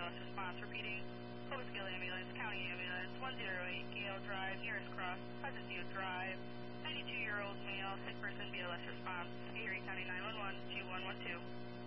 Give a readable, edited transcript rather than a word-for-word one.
BLS response. Repeating, Clovis Gale Ambulance, County Ambulance, 108 Gale Drive, nearest cross, Pleasant View Drive, 92-year-old male, sick person, BLS response, Erie County 911, 2112.